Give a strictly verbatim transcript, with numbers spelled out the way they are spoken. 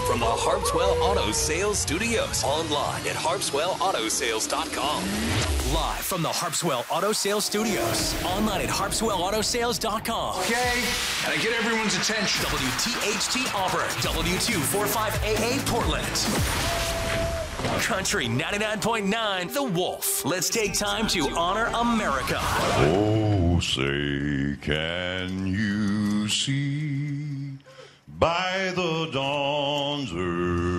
from the Harpswell Auto Sales Studios. Online at harpswell auto sales dot com. Live from the Harpswell Auto Sales Studios. Online at harpswell auto sales dot com. Okay, and I get everyone's attention. W T H T Auburn. W two forty-five A A Portland. Country ninety-nine point nine The Wolf. Let's take time to honor America. Oh, say, can you see by the dawn's early